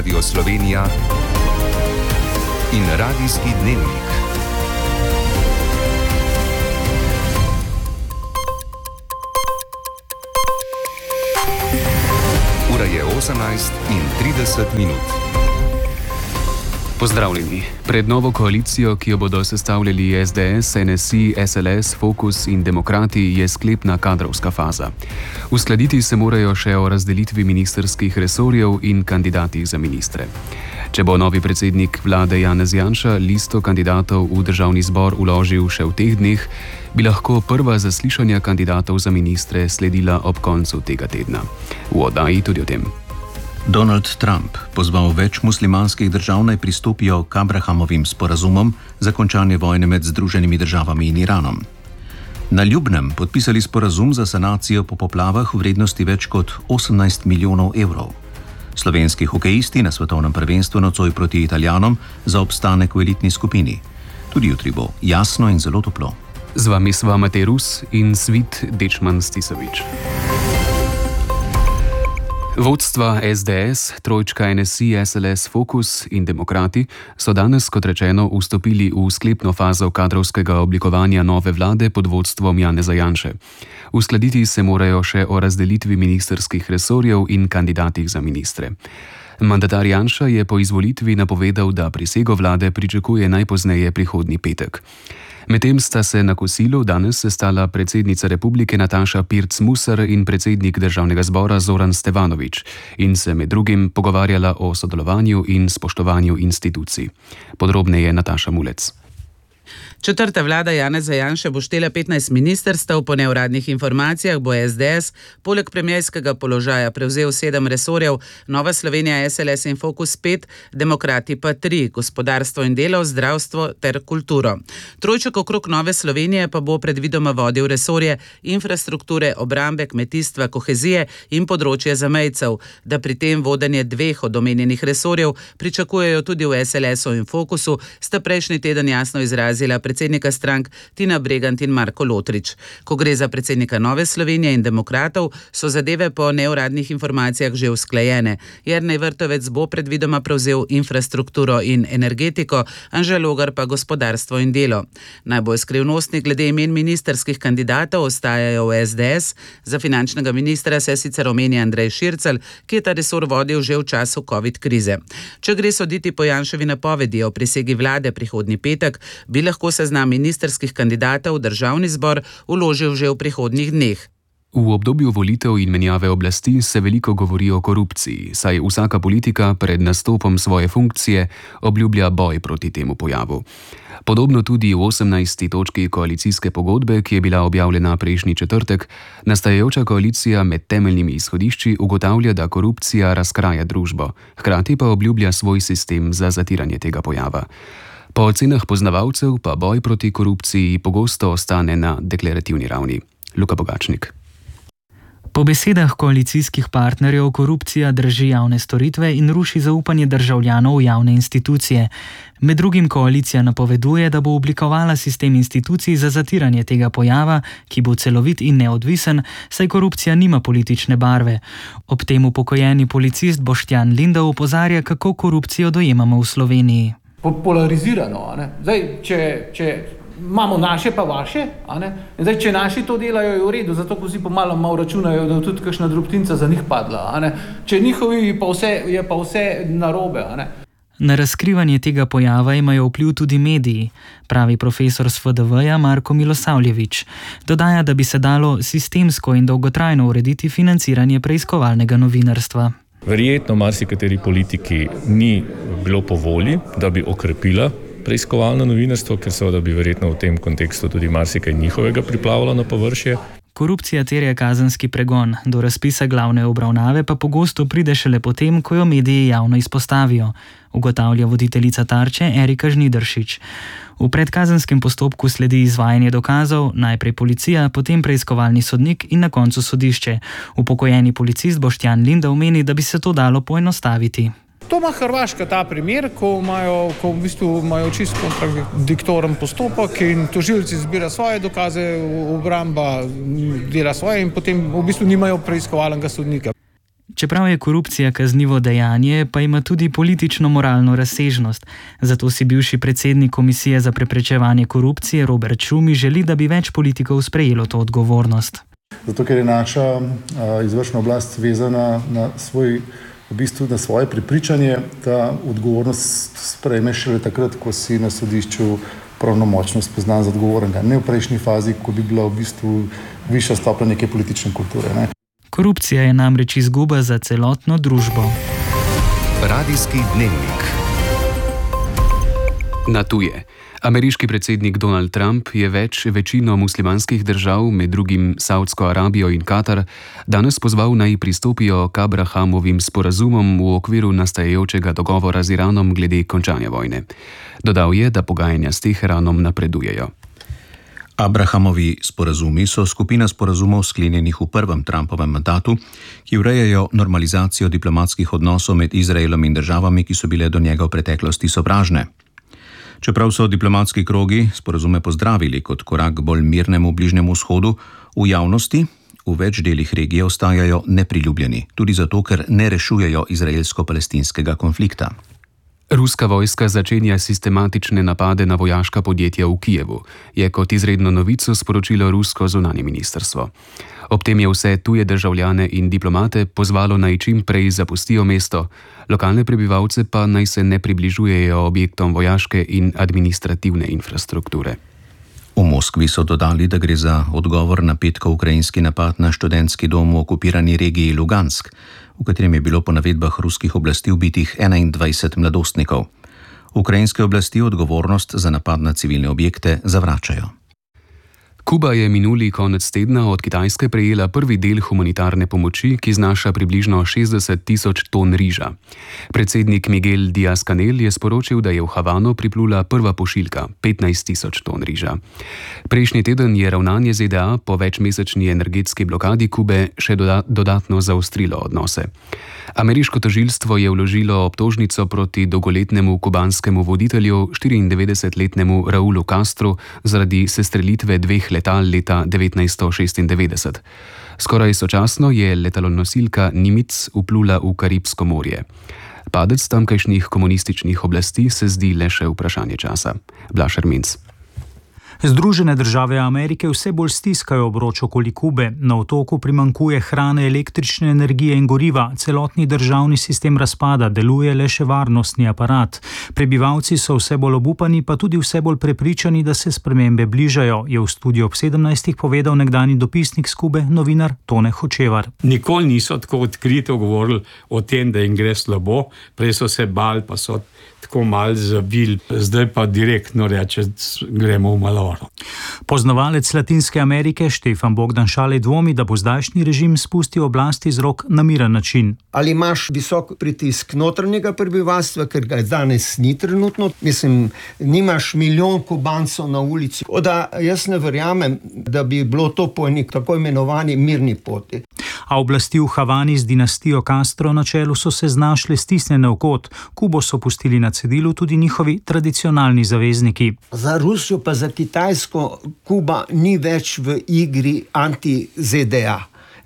Radio Slovenija in Radijski dnevnik. Ura je 18:30. Pozdravljeni. Pred novo koalicijo, ki jo bodo sestavljali SDS, NSI, SLS, Fokus in Demokrati, je sklepna kadrovska faza. Uskladiti se morajo še o razdelitvi ministrskih resorjev in kandidatih za ministre. Če bo novi predsednik vlade Janez Janša listo kandidatov v državni zbor vložil še v teh dneh, bi lahko prva zaslišanja kandidatov za ministre sledila ob koncu tega tedna. V oddaji tudi o tem. Donald Trump pozval več muslimanskih držav naj pristopijo k Abrahamovim sporazumom za končanje vojne med Združenimi državami in Iranom. Na Ljubnem podpisali sporazum za sanacijo po poplavah v vrednosti več kot 18 milijonov evrov. Slovenski hokejisti na svetovnem prvenstvu nocoj proti Italijanom za obstanek v elitni skupini. Tudi jutri bo jasno in zelo toplo. Z vami sva Matej Rus in Svit Dečman Stisovič. Vodstva SDS, trojčka NSI, SLS, Fokus in Demokrati so danes, kot rečeno, vstopili v sklepno fazo kadrovskega oblikovanja nove vlade pod vodstvom Janeza Janše. Uskladiti se morajo še o razdelitvi ministrskih resorjev in kandidatih za ministre. Mandatar Janša je po izvolitvi napovedal, da prisego vlade pričakuje najpozneje prihodnji petek. Medtem sta se na kosilu danes sestala predsednica republike Nataša Pirc Musar in predsednik državnega zbora Zoran Stevanović in se med drugim pogovarjala o sodelovanju in spoštovanju institucij. Podrobneje Nataša Mulec. Četrta vlada Janeza Janše bo štela 15 ministrstev, po neuradnih informacijah bo SDS poleg premierskega položaja prevzel 7 resorjev, Nova Slovenija, SLS in Fokus 5, Demokrati pa 3, gospodarstvo in delo, zdravstvo ter kulturo. Trojček okrog Nove Slovenije pa bo predvidoma vodil resorje infrastrukture, obrambe, kmetijstva, kohezije in področje zamejcev, da pri tem vodenje 2 od omenjenih resorjev pričakujejo tudi v SLS-u in Fokusu, sta prejšnji teden jasno izrazila predsednika strank Tina Bregant in Marko Lotrič. Ko gre za predsednika Nove Slovenije in Demokratov, so zadeve po neuradnih informacijah že usklajene. Jernej Vrtovec bo predvidoma prevzel infrastrukturo in energetiko, Anže Logar pa gospodarstvo in delo. Najbolj skrivnostni glede imen ministerskih kandidatov ostajajo v SDS. Za finančnega ministra se sicer omenja Andrej Šircelj, ki je ta resor vodil že v času COVID krize. Če gre soditi po Janševi napovedi o prisegi vlade prihodnji petek, bi lahko seznam ministerskih kandidatov v državni zbor vložil že v prihodnjih dneh. V obdobju volitev in menjave oblasti se veliko govori o korupciji, saj vsaka politika pred nastopom svoje funkcije obljublja boj proti temu pojavu. Podobno tudi v 18. točki koalicijske pogodbe, ki je bila objavljena prejšnji četrtek, nastajajoča koalicija med temeljnimi izhodišči ugotavlja, da korupcija razkraja družbo, hkrati pa obljublja svoj sistem za zatiranje tega pojava. Po ocenah poznavalcev pa boj proti korupciji pogosto ostane na deklarativni ravni. Luka Bogačnik. Po besedah koalicijskih partnerjev korupcija drži javne storitve in ruši zaupanje državljanov v javne institucije. Med drugim koalicija napoveduje, da bo oblikovala sistem institucij za zatiranje tega pojava, ki bo celovit in neodvisen, saj korupcija nima politične barve. Ob tem upokojeni policist Boštjan Lindav opozarja, kako korupcijo dojemamo v Sloveniji. Polarizirano. Zdaj, če imamo naše pa vaše, zdaj, če naši to delajo, je v redu, zato ko si malo računajo, da je tudi kakšna drobtinca za njih padla. Če njihovi je pa vse narobe. Na razkrivanje tega pojava imajo vpliv tudi mediji, pravi profesor s FDV-ja Marko Milosavljević. Dodaja, da bi se dalo sistemsko in dolgotrajno urediti financiranje preiskovalnega novinarstva. Verjetno marsikateri politiki ni bilo po volji, da bi okrepila preiskovalno novinarstvo, ker seveda bi verjetno v tem kontekstu tudi marsikaj njihovega priplavilo na površje. Korupcija terja kazenski pregon, do razpisa glavne obravnave pa pogosto pride šele potem, ko jo mediji javno izpostavijo, ugotavlja voditeljica Tarče Erika Žnidaršič. V predkazenskem postopku sledi izvajanje dokazov, najprej policija, potem preiskovalni sodnik in na koncu sodišče. Upokojeni policist Boštjan Lindav meni, da bi se to dalo poenostaviti. To ima Hrvaška ta primer, ko v bistvu imajo čisto kontradiktoren postopek in tožilci zbira svoje dokaze, obramba dela svoje in potem v bistvu nimajo preiskovalnega sodnika. Čeprav je korupcija kaznivo dejanje, pa ima tudi politično-moralno razsežnost. Zato si bivši predsednik Komisije za preprečevanje korupcije Robert Šumi želi, da bi več politikov sprejelo to odgovornost. Zato, ker je naša izvršna oblast vezana na svoje prepričanje, ta odgovornost sprejme šele takrat, ko si na sodišču pravnomočno spoznan za odgovornega. Ne v prejšnji fazi, ko bi bila v bistvu višja stopnja neke politične kulture. Ne? Korupcija je namreč izguba za celotno družbo. Radijski dnevnik. Na tuje. Ameriški predsednik Donald Trump je večino muslimanskih držav, med drugim Saudsko Arabijo in Katar, danes pozval naj pristopijo k Abrahamovim sporazumom v okviru nastajajočega dogovora z Iranom glede končanja vojne. Dodal je, da pogajanja s Teheranom napredujejo. Abrahamovi sporazumi so skupina sporazumov sklenjenih v prvem Trumpovem mandatu, ki urejajo normalizacijo diplomatskih odnosov med Izraelom in državami, ki so bile do njega v preteklosti sovražne. Čeprav so diplomatski krogi sporazume pozdravili kot korak k bolj mirnemu Bližnjemu vzhodu, v javnosti v več delih regije ostajajo nepriljubljeni, tudi zato, ker ne rešujejo izraelsko-palestinskega konflikta. Ruska vojska začenja sistematične napade na vojaška podjetja v Kijevu, je kot izredno novico sporočilo rusko zunanje ministrstvo. Ob tem je vse tuje državljane in diplomate pozvalo naj čim prej zapustijo mesto, lokalne prebivalce pa naj se ne približujejo objektom vojaške in administrativne infrastrukture. V Moskvi so dodali, da gre za odgovor na petkov ukrajinski napad na študentski dom v okupirani regiji Lugansk, v katerem je bilo po navedbah ruskih oblasti ubitih 21 mladostnikov. Ukrajinske oblasti odgovornost za napad na civilne objekte zavračajo. Kuba je minuli konec tedna od Kitajske prejela prvi del humanitarne pomoči, ki znaša približno 60.000 ton riža. Predsednik Miguel Díaz-Canel je sporočil, da je v Havano priplula prva pošiljka, 15.000 ton riža. Prejšnji teden je ravnanje ZDA po večmesečni energetski blokadi Kube še dodatno zaostrilo odnose. Ameriško tožilstvo je vložilo obtožnico proti dolgoletnemu kubanskemu voditelju, 94-letnemu Raulu Castru, zaradi sestrelitve dveh letal leta 1996. Skoraj sočasno je letalonosilka Nimitz vplula v Karibsko morje. Padec tamkajšnjih komunističnih oblasti se zdi le še vprašanje časa. Blaž Erminc. Združene države Amerike vse bolj stiskajo obroč okoli Kube. Na otoku primanjkuje hrane, električne energije in goriva. Celotni državni sistem razpada, deluje le še varnostni aparat. Prebivalci so vse bolj obupani, pa tudi vse bolj prepričani, da se spremembe bližajo, je v studiu ob 17. povedal nekdanji dopisnik z Kube, novinar Tone Hočevar. Nikoli niso tako odkrito govorili o tem, da jim gre slabo. Prej so se bali, pa so tako malo zavili. Zdaj pa direktno reče, gremo v malo. Poznavalec Latinske Amerike Štefan Bogdan Šalej dvomi, da bo zdajšnji režim spustil oblasti z rok na miren način. Ali imaš visok pritisk notranjega prebivalstva, ker ga danes ni trenutno? Mislim, nimaš milijon Kubancov na ulici. Jaz ne verjamem, da bi bilo to po eni tako imenovani mirni poti. A oblasti v Havani z dinastijo Castro na čelu so se znašle stisnjene v kot. Kubo so pustili na cedilu tudi njihovi tradicionalni zavezniki. Za Rusijo pa za Kitajsko Kuba ni več v igri anti-ZDA.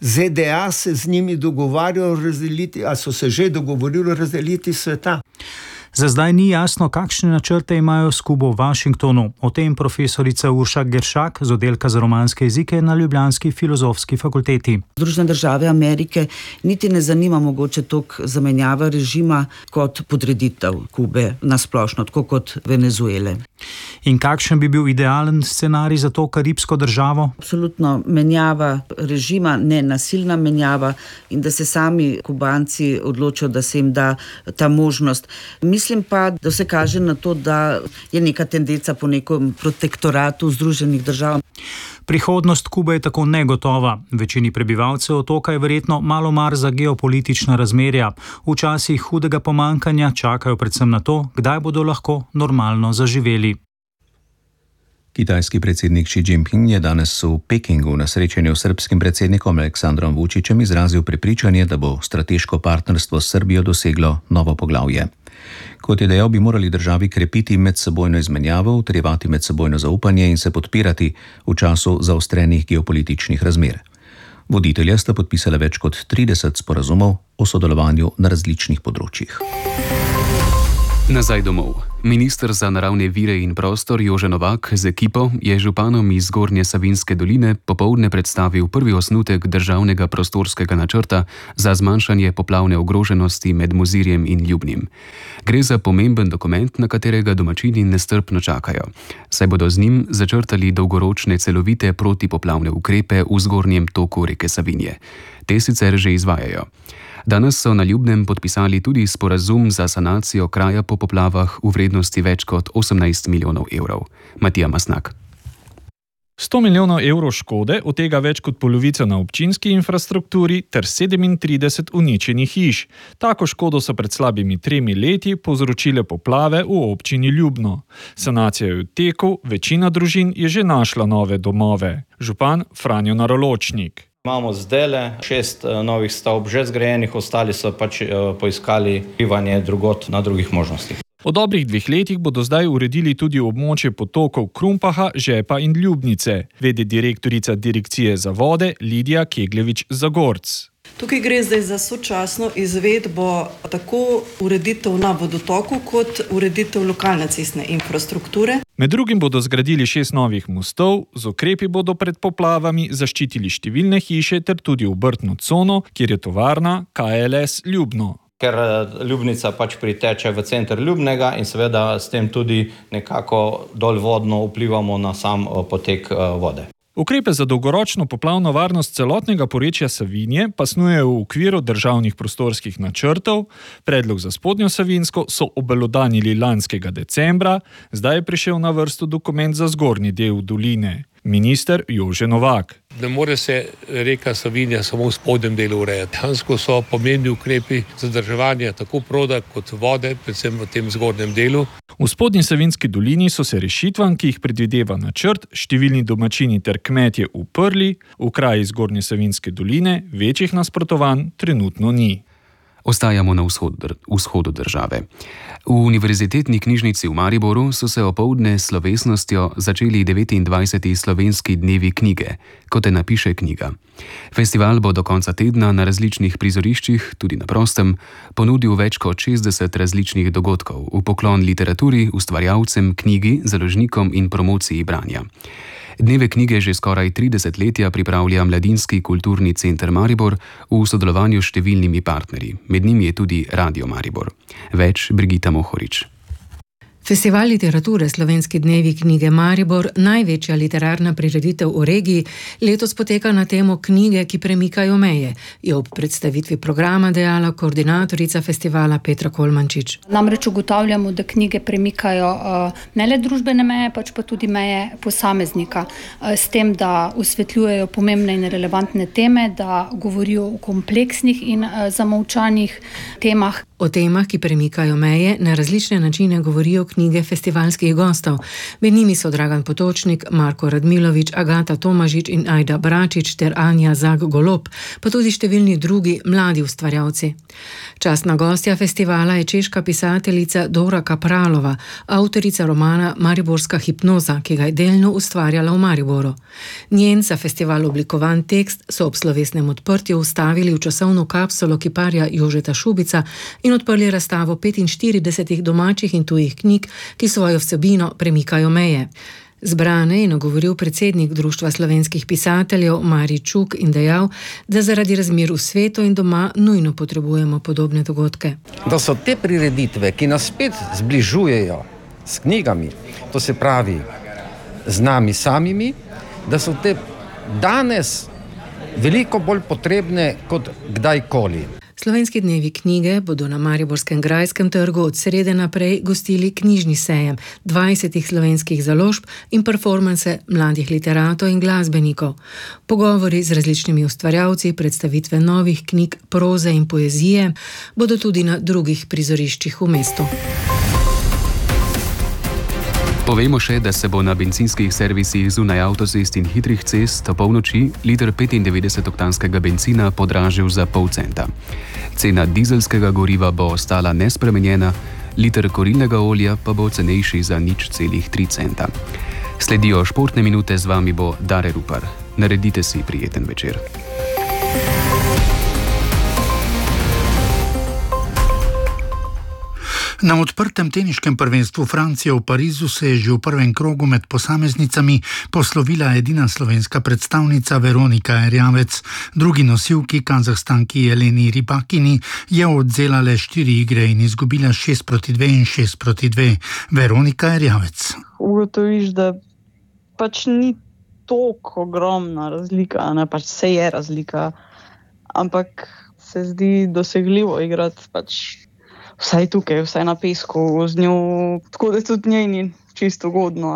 ZDA se z njimi dogovarjajo razdeliti, ali so se že dogovorili razdeliti sveta. Za zdaj ni jasno, kakšne načrte imajo s Kubo v Washingtonu. O tem profesorica Urša Geršak z oddelka za romanske jezike na ljubljanski filozofski fakulteti. Združene države Amerike niti ne zanima mogoče toliko zamenjava režima kot podreditev Kube nasplošno, tako kot Venezuele. In kakšen bi bil idealen scenarij za to karibsko državo? Absolutno menjava režima, ne nasilna menjava, in da se sami Kubanci odločijo, da se jim da ta možnost. Mislim pa, da se kaže na to, da je neka tendenca po nekom protektoratu Združenih držav. Prihodnost Kube je tako negotova. Večini prebivalcev otoka je verjetno malo mar za geopolitična razmerja. V časih hudega pomanjkanja čakajo predvsem na to, kdaj bodo lahko normalno zaživeli. Kitajski predsednik Xi Jinping je danes v Pekingu na srečanju s srbskim predsednikom Aleksandrom Vučićem izrazil prepričanje, da bo strateško partnerstvo s Srbijo doseglo novo poglavje. Kot je dejal, bi morali državi krepiti medsebojno izmenjavo, utrjevati medsebojno zaupanje in se podpirati v času zaostrenih geopolitičnih razmer. Voditelja sta podpisala več kot 30 sporazumov o sodelovanju na različnih področjih. Nazaj domov. Minister za naravne vire in prostor Jože Novak z ekipo je županom iz Zgornje Savinjske doline popoldne predstavil prvi osnutek državnega prostorskega načrta za zmanjšanje poplavne ogroženosti med Mozirjem in Ljubnim. Gre za pomemben dokument, na katerega domačini nestrpno čakajo, saj bodo z njim začrtali dolgoročne celovite protipoplavne ukrepe v zgornjem toku reke Savinje. Te sicer že izvajajo. Danes so na Ljubnem podpisali tudi sporazum za sanacijo kraja po poplavah v vrednosti več kot 18 milijonov evrov. Matija Masnak. 100 milijonov evrov škode, od tega več kot polovico na občinski infrastrukturi ter 37 uničenih hiš. Tako škodo so pred slabimi 3 leti povzročile poplave v občini Ljubno. Sanacija je v teku, večina družin je že našla nove domove. Župan Franjo Naroločnik. Imamo zdajle 6 novih stavb že zgrajenih, ostali so poiskali bivanje drugot na drugih možnostih. Po dobrih 2 letih bodo zdaj uredili tudi območje potokov Krumpaha, Žepa in Ljubnice, vede direktorica Direkcije za vode Lidija Kegljevič-Zagorc. Tukaj gre zdaj za sočasno izvedbo tako ureditev na vodotoku kot ureditev lokalne cestne infrastrukture. Med drugim bodo zgradili 6 novih mostov, z ukrepi bodo pred poplavami zaščitili številne hiše ter tudi obrtno cono, kjer je tovarna KLS Ljubno. Ker Ljubnica priteče v center Ljubnega in seveda s tem tudi nekako dolvodno vplivamo na sam potek vode. Ukrepe za dolgoročno poplavno varnost celotnega porečja Savinje pa snujejo v okviru državnih prostorskih načrtov. Predlog za Spodnjo Savinjsko so obelodanili lanskega decembra, zdaj je prišel na vrsto dokument za zgornji del doline. Minister Jože Novak. Ne more se reka Savinja samo v spodnjem delu urejati. Dejansko so pomembni ukrepi zadrževanja tako proda kot vode, predvsem v tem zgornjem delu. V Spodnji Savinjski dolini so se rešitvam, ki jih predvideva načrt, številni domačini ter kmetje uprli, v kraji Zgornje Savinjske doline večjih nasprotovanj trenutno ni. Ostajamo na vzhodu države. V Univerzitetni knjižnici v Mariboru so se opoldne s slovesnostjo začeli 29. slovenski dnevi knjige, kot je napiše knjiga. Festival bo do konca tedna na različnih prizoriščih, tudi na prostem, ponudil več kot 60 različnih dogodkov v poklon literaturi, ustvarjalcem, knjigi, založnikom in promociji branja. Dneve knjige že skoraj 30 letja pripravlja Mladinski kulturni center Maribor v sodelovanju s številnimi partnerji. Med njimi je tudi Radio Maribor. Več Brigita Mohorič. Festival literature Slovenski dnevi knjige Maribor, največja literarna prireditev v regiji, letos poteka na temo knjige, ki premikajo meje, je ob predstavitvi programa dejala koordinatorica festivala Petra Kolmančič. Namreč ugotavljamo, da knjige premikajo ne le družbene meje, pač pa tudi meje posameznika, s tem, da osvetljujejo pomembne in relevantne teme, da govorijo o kompleksnih in zamolčanih temah. O temah, ki premikajo meje, na različne načine govorijo knjige festivalskih gostov. Med njimi so Dragan Potočnik, Marko Radmilovič, Agata Tomažič in Ajda Bračič ter Anja Zag-Golob, pa tudi številni drugi mladi ustvarjalci. Častna gostja festivala je češka pisateljica Dora Kapralova, avtorica romana Mariborska hipnoza, ki ga je delno ustvarjala v Mariboru. Njen za festival oblikovan tekst so ob slovesnem odprtju vstavili v časovno kapsulo kiparja Jožeta Šubica in odprli razstavo 45 domačih in tujih knjig, ki svojo vsebino premikajo meje. Zbrane je nagovoril predsednik Društva slovenskih pisateljev Marij Čuk in dejal, da zaradi razmer v svetu in doma nujno potrebujemo podobne dogodke. Da so te prireditve, ki nas spet zbližujejo s knjigami, to se pravi z nami samimi, da so te danes veliko bolj potrebne kot kdajkoli. Slovenski dnevi knjige bodo na Mariborskem Grajskem trgu od srede naprej gostili knjižni sejem 20 slovenskih založb in performanse mladih literatov in glasbenikov. Pogovori z različnimi ustvarjalci, predstavitve novih knjig, proze in poezije bodo tudi na drugih prizoriščih v mestu. Povemo še, da se bo na bencinskih servisih zunaj avtocest in hitrih cest o polnoči liter 95-oktanskega bencina podražil za pol centa. Cena dizelskega goriva bo ostala nespremenjena, liter kurilnega olja pa bo cenejši za 0,3 centa. Sledijo športne minute, z vami bo Dare Rupar. Naredite si prijeten večer. Na odprtem teniškem prvenstvu Francije v Parizu se je že v prvem krogu med posameznicami poslovila edina slovenska predstavnica Veronika Erjavec. Drugi nosilki, Kazahstanki Jeleni Rybakini, je odzela le 4 igre in izgubila 6-2 in 6-2. Veronika Erjavec. Ugotoviš, da pač ni toliko ogromna razlika, ne, pač se je razlika, ampak se zdi dosegljivo igrati pač vsaj tukaj, vsaj na pesku z njo, tako da tudi njej ni čisto ugodno.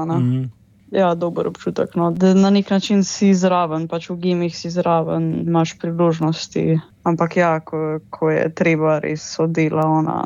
Ja, dober občutek, no. Da na nek način si zraven, pač v gemih si zraven, imaš priložnosti, ampak ja, ko je treba res odela ona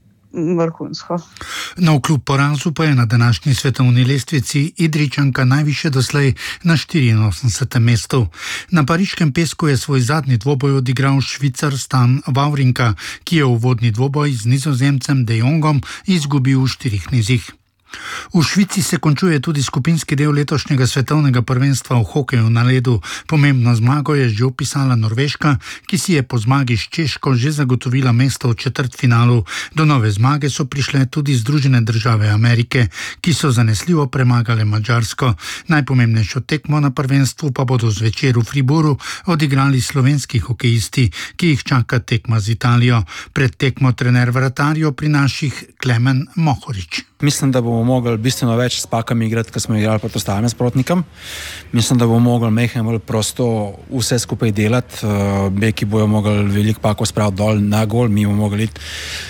vrhunsko. No, kljub porazu pa je na današnji svetovni lestvici Idrijčanka najviše doslej na 84. mestu. Na pariškem pesku je svoj zadnji dvoboj odigral Švicar Stan Wawrinka, ki je uvodni dvoboj z Nizozemcem De Jongom izgubil v 4 nizih. V Švici se končuje tudi skupinski del letošnjega svetovnega prvenstva v hokeju na ledu. Pomembno zmago je že opisala Norveška, ki si je po zmagi s Češko že zagotovila mesto v četrtfinalu. Do nove zmage so prišle tudi Združene države Amerike, ki so zanesljivo premagale Madžarsko. Najpomembnejšo tekmo na prvenstvu pa bodo zvečer v Fribourgu odigrali slovenski hokejisti, ki jih čaka tekma z Italijo. Pred tekmo trener vratarjev pri naših Klemen Mohorič. Mislim, da bomo mogli bistveno več s pakami igrati, kot smo igrali proti ostalim nasprotnikom. Mislim, da bomo mogli mehko bolj prosto vse skupaj delati. Beki bojo mogli veliko pakov spraviti dol na gol, mi bomo mogli iti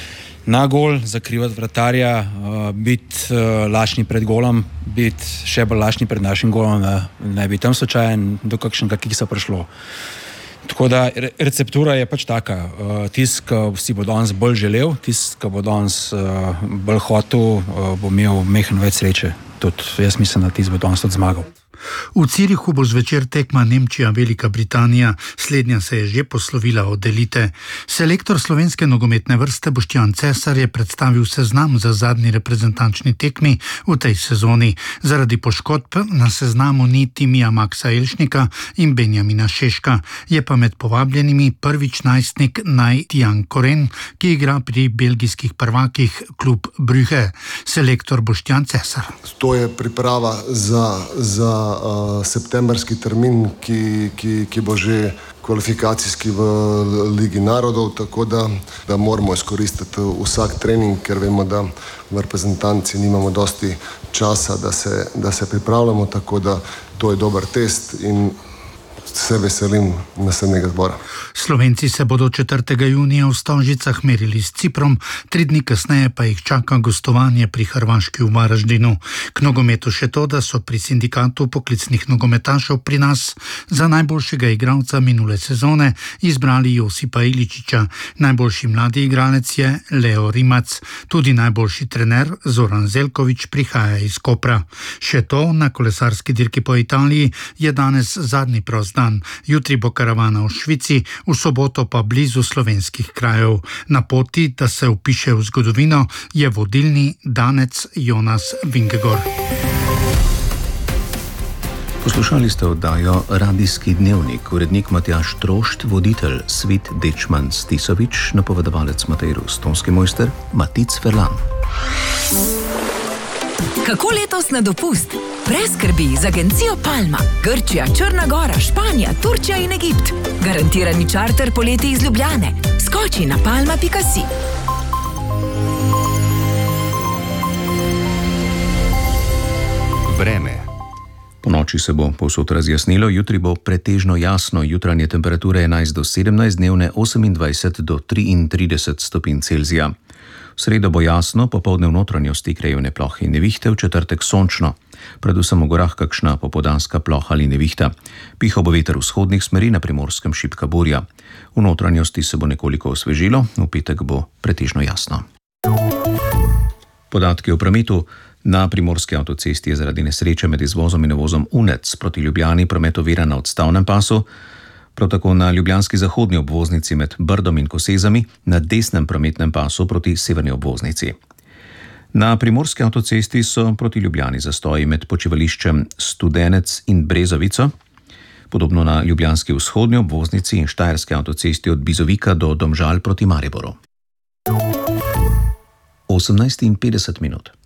na gol, zakrivati vratarja, biti lačni pred golom, biti še bolj lačni pred našim golom, ne biti tam slučajen, do kakšnega kiksa prišlo. Tako da receptura je pač taka. Tisti, ki si bo danes bolj želel, tisti, ki bo danes bolj hotel, bo imel mehko več sreče. Tudi jaz mislim, da tisti bo danes tudi zmagal. V Cirihu bo zvečer tekma Nemčija-Velika Britanija, slednja se je že poslovila od elite. Selektor slovenske nogometne vrste Boštjan Cesar je predstavil seznam za zadnji reprezentančni tekmi v tej sezoni. Zaradi poškodb na seznamu ni Timija Maksa Elšnika in Benjamina Šeška. Je pa med povabljenimi prvič najstnik Tijan Koren, ki igra pri belgijskih prvakih klub Brugge. Selektor Boštjan Cesar. To je priprava za septembrski termin, ki bo že kvalifikacijski v Ligi narodov, tako da moramo izkoristiti vsak trening, ker vemo, da v reprezentanci nimamo dosti časa, da se pripravljamo, tako da to je dober test in se veselim naslednjega zbora. Slovenci se bodo 4. junija v Stožicah merili s Ciprom, 3 dni kasneje pa jih čaka gostovanje pri Hrvaški v Varaždinu. K nogometu še to, da so pri sindikatu poklicnih nogometašev pri nas za najboljšega igralca minule sezone izbrali Josipa Iličiča. Najboljši mladi igralec je Leo Rimac. Tudi najboljši trener Zoran Zelkovič prihaja iz Kopra. Še to, na kolesarski dirki po Italiji je danes zadnji prost dan. Jutri bo karavana v Švici, v soboto pa blizu slovenskih krajev. Na poti, da se vpiše v zgodovino, je vodilni Danec Jonas Vingegaard. Poslušali ste oddajo Radijski dnevnik, urednik Matjaž Trošt, voditelj Svit Dečman Stisovič, napovedovalec Matej Rus, tonski mojster Matic Ferlan. Kako letos na dopust? Brez skrbi z agencijo Palma. Grčija, Črna Gora, Španija, Turčija in Egipt. Garantirani čarter poleti iz Ljubljane. Skoči na palma.si. Vreme. Po noči se bo povsod razjasnilo, jutri bo pretežno jasno, jutranje temperature 11 do 17, dnevne 28 do 33 stopinj Celzija. V sredo bo jasno, popoldne v notranjosti krajevne plohe in nevihte, v četrtek sončno. Predvsem v gorah kakšna popoldanska ploha ali nevihta. Pihal bo veter vzhodnih smeri, na Primorskem šibka burja. V notranjosti se bo nekoliko osvežilo, v petek bo pretežno jasno. Podatki o prometu. Na Primorski avtocesti je zaradi nesreče med izvozom in uvozom Unec proti Ljubljani promet oviran na odstavnem pasu, prav tako na ljubljanski zahodni obvoznici med Brdom in Kosezami, na desnem prometnem pasu proti severni obvoznici. Na Primorski avtocesti so proti Ljubljani zastoji med počivališčem Studenec in Brezovico, podobno na ljubljanski vzhodni obvoznici in štajerski avtocesti od Bizovika do Domžal proti Mariboru. 18:50.